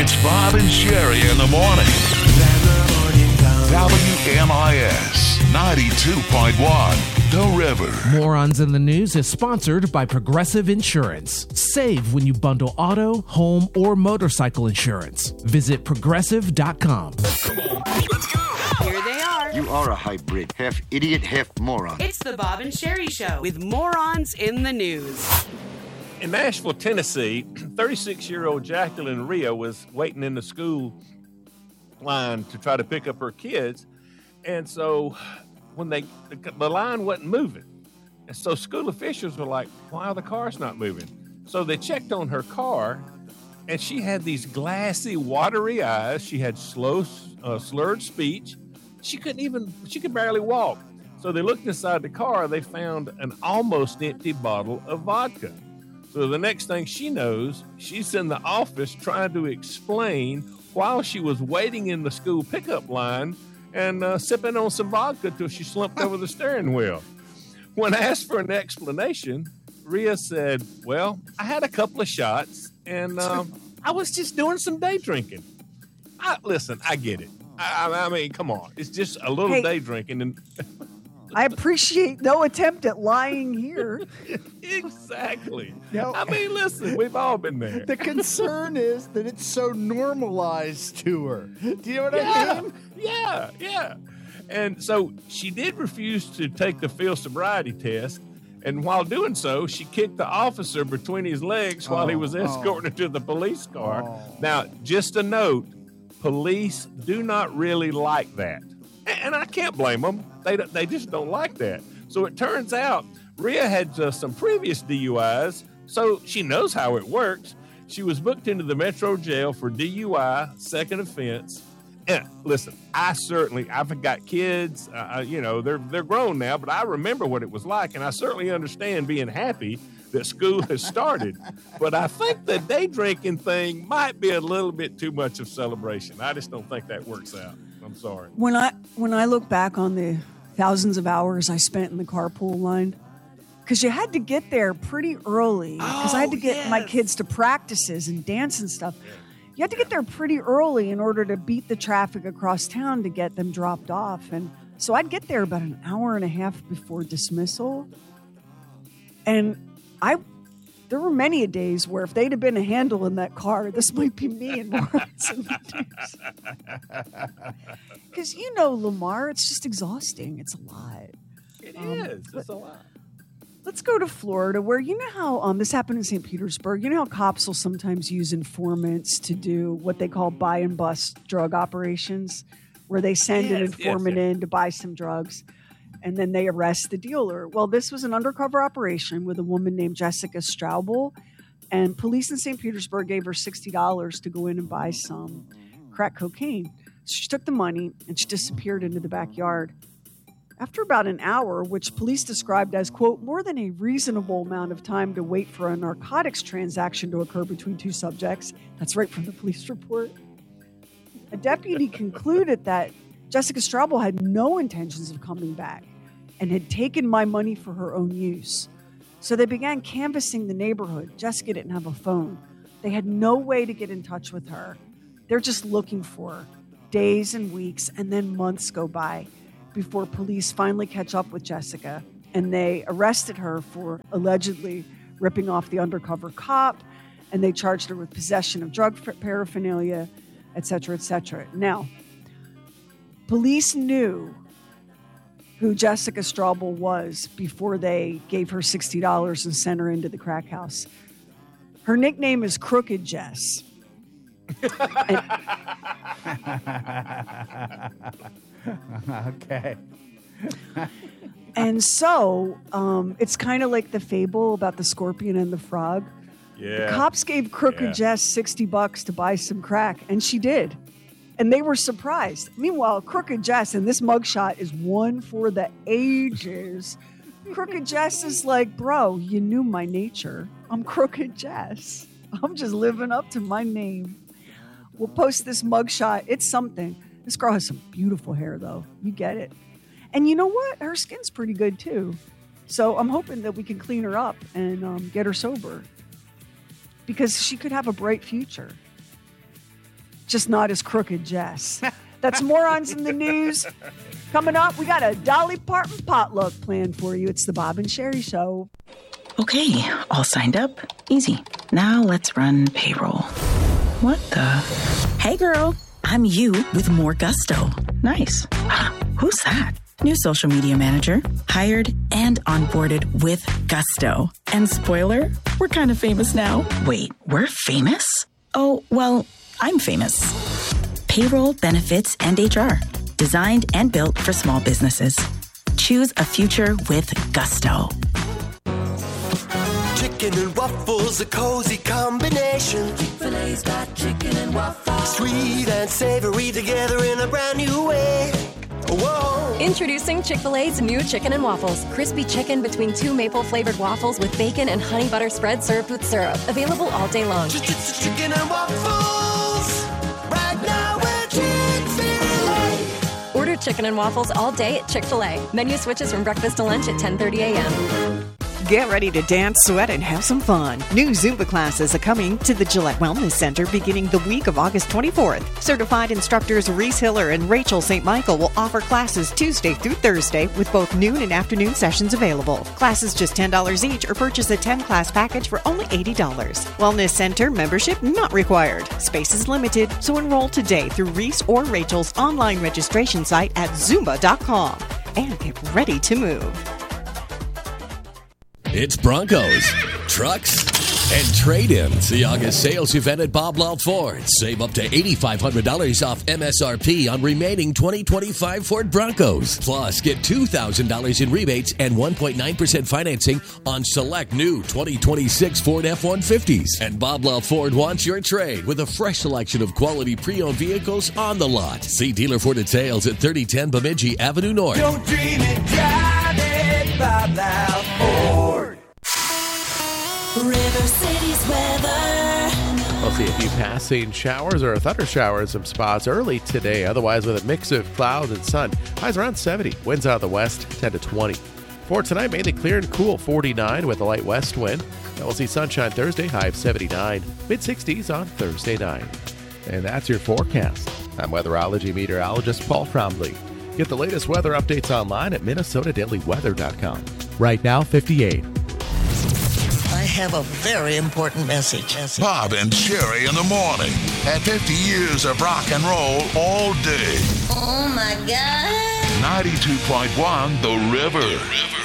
It's Bob and Sherry in the morning. WMIS 92.1, The River. Morons in the News is sponsored by Progressive Insurance. Save when you bundle auto, home, or motorcycle insurance. Visit progressive.com. Come on, let's go. Here they are. You are a hybrid, half idiot, half moron. It's the Bob and Sherry Show with Morons in the News. In Nashville, Tennessee, 36-year-old Jacqueline Rhea was waiting in the school line to try to pick up her kids. And so when the line wasn't moving. And so school officials were like, why the car's not moving? So they checked on her car, and she had these glassy, watery eyes. She had slow, slurred speech. She could barely walk. So they looked inside the car. They found an almost empty bottle of vodka. So the next thing she knows, she's in the office trying to explain while she was waiting in the school pickup line and sipping on some vodka till she slumped over the steering wheel. When asked for an explanation, Rhea said, well, I had a couple of shots and I was just doing some day drinking. Listen, I get it. I mean, come on. It's just a little day drinking. And I appreciate no attempt at lying here. Exactly. No. I mean, listen, we've all been there. The concern is that it's so normalized to her. Do you know what I mean? Yeah. And so she did refuse to take the field sobriety test. And while doing so, she kicked the officer between his legs while he was escorting her to the police car. Now, just a note, police do not really like that. And I can't blame them. They just don't like that. So it turns out Rhea had some previous DUIs, so she knows how it works. She was booked into the Metro Jail for DUI, second offense. And listen, I've got kids, they're grown now, but I remember what it was like, and I certainly understand being happy that school has started. But I think the day drinking thing might be a little bit too much of celebration. I just don't think that works out. I'm sorry. When I look back on the thousands of hours I spent in the carpool line, because you had to get there pretty early, because I had to get my kids to practices and dance and stuff. Yeah. You had to get there pretty early in order to beat the traffic across town to get them dropped off. And so I'd get there about an hour and a half before dismissal. And there were many days where if they'd have been a handle in that car, this might be me and Morons in the News. Because, Lamar, it's just exhausting. It's a lot. It is. It's a lot. Let's go to Florida, where you know how this happened in St. Petersburg. You know how cops will sometimes use informants to do what they call buy and bust drug operations, where they send an informant in to buy some drugs, and then they arrest the dealer. Well, this was an undercover operation with a woman named Jessica Straubel, and police in St. Petersburg gave her $60 to go in and buy some crack cocaine. So she took the money, and she disappeared into the backyard. After about an hour, which police described as, quote, more than a reasonable amount of time to wait for a narcotics transaction to occur between two subjects, that's right from the police report, a deputy concluded that Jessica Straubel had no intentions of coming back and had taken my money for her own use. So they began canvassing the neighborhood. Jessica didn't have a phone. They had no way to get in touch with her. They're just looking for her. Days and weeks and then months go by before police finally catch up with Jessica, and they arrested her for allegedly ripping off the undercover cop, and they charged her with possession of drug paraphernalia, et cetera, et cetera. Now, police knew who Jessica Straubel was before they gave her $60 and sent her into the crack house. Her nickname is Crooked Jess. Okay. And so it's kind of like the fable about the scorpion and the frog. Yeah. The cops gave Crooked Jess $60 to buy some crack, and she did. And they were surprised. Meanwhile, Crooked Jess, and this mugshot is one for the ages. Crooked Jess is like, bro, you knew my nature. I'm Crooked Jess. I'm just living up to my name. We'll post this mugshot. It's something. This girl has some beautiful hair, though. You get it. And you know what? Her skin's pretty good, too. So I'm hoping that we can clean her up and get her sober. Because she could have a bright future. just not as crooked, Jess. That's Morons in the News. Coming up, we got a Dolly Parton potluck planned for you. It's the Bob and Sherry Show. Okay, all signed up. Easy. Now let's run payroll. What the? Hey girl, I'm you with more gusto. Nice. Who's that? New social media manager. Hired and onboarded with gusto. And spoiler, we're kind of famous now. Wait, we're famous? Oh, well, I'm famous. Payroll, benefits, and HR. Designed and built for small businesses. Choose a future with gusto. Chicken and waffles, a cozy combination. Chick-fil-A's got chicken and waffles. Sweet and savory together in a brand new way. Whoa. Introducing Chick-fil-A's new chicken and waffles. Crispy chicken between 2 maple-flavored waffles with bacon and honey butter spread served with syrup. Available all day long. Chicken and waffles. Right now we're Chick-fil-A. Order chicken and waffles all day at Chick-fil-A. Menu switches from breakfast to lunch at 10:30 a.m. Get ready to dance, sweat, and have some fun. New Zumba classes are coming to the Gillette Wellness Center beginning the week of August 24th. Certified instructors Reese Hiller and Rachel St. Michael will offer classes Tuesday through Thursday with both noon and afternoon sessions available. Classes just $10 each or purchase a 10-class package for only $80. Wellness Center membership not required. Space is limited, so enroll today through Reese or Rachel's online registration site at Zumba.com. And get ready to move. It's Broncos, trucks, and trade-ins. The August sales event at Bob Law Ford. Save up to $8,500 off MSRP on remaining 2025 Ford Broncos. Plus, get $2,000 in rebates and 1.9% financing on select new 2026 Ford F-150s. And Bob Law Ford wants your trade with a fresh selection of quality pre-owned vehicles on the lot. See dealer for details at 3010 Bemidji Avenue North. Don't dream it, drive it, Bob Law Ford. River City's weather. We'll see a few passing showers or thunder showers in some spots early today. Otherwise, with a mix of clouds and sun. Highs around 70. Winds out of the west, 10 to 20. For tonight, mainly clear and cool, 49 with a light west wind. Then we'll see sunshine Thursday, high of 79. Mid-60s on Thursday night. And that's your forecast. I'm weatherology meteorologist Paul Trombley. Get the latest weather updates online at MinnesotaDailyWeather.com. Right now, 58. I have a very important message. Bob and Sherry in the morning. At 50 years of rock and roll all day. Oh my God. 92.1 The River.